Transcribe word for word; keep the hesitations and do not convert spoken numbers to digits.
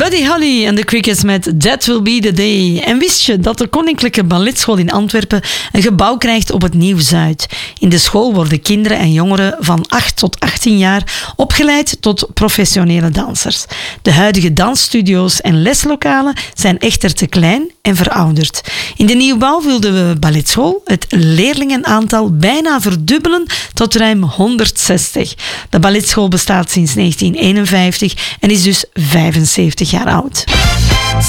Buddy Holly en de Crickets met That Will Be The Day. En wist je dat de Koninklijke Balletschool in Antwerpen een gebouw krijgt op het Nieuw-Zuid? In de school worden kinderen en jongeren van acht tot achttien jaar opgeleid tot professionele dansers. De huidige dansstudio's en leslokalen zijn echter te klein en verouderd. In de nieuwbouw wil de balletschool het leerlingenaantal bijna verdubbelen tot ruim honderdzestig. De balletschool bestaat sinds negentien eenenvijftig en is dus vijfenzeventig jaar oud.